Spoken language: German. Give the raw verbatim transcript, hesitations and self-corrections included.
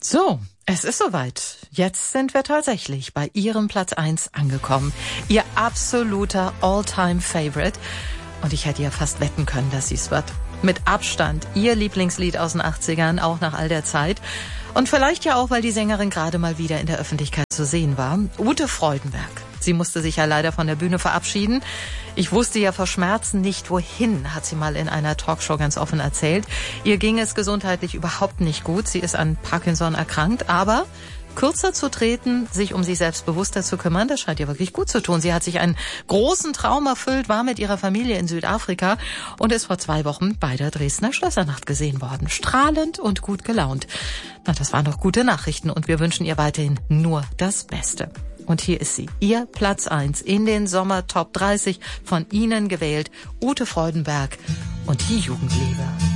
So, es ist soweit. Jetzt sind wir tatsächlich bei Ihrem Platz eins angekommen. Ihr absoluter All-Time-Favorite. Und ich hätte ja fast wetten können, dass sie es wird. Mit Abstand Ihr Lieblingslied aus den achtzigern, auch nach all der Zeit. Und vielleicht ja auch, weil die Sängerin gerade mal wieder in der Öffentlichkeit zu sehen war. Ute Freudenberg. Sie musste sich ja leider von der Bühne verabschieden. Ich wusste ja vor Schmerzen nicht, wohin, hat sie mal in einer Talkshow ganz offen erzählt. Ihr ging es gesundheitlich überhaupt nicht gut. Sie ist an Parkinson erkrankt, aber kürzer zu treten, sich um sich selbst bewusster zu kümmern, das scheint ihr wirklich gut zu tun. Sie hat sich einen großen Traum erfüllt, war mit ihrer Familie in Südafrika und ist vor zwei Wochen bei der Dresdner Schlössernacht gesehen worden. Strahlend und gut gelaunt. Na, das waren doch gute Nachrichten und wir wünschen ihr weiterhin nur das Beste. Und hier ist sie, ihr Platz eins in den Sommer Top dreißig, von Ihnen gewählt, Ute Freudenberg und die Jugendliebe.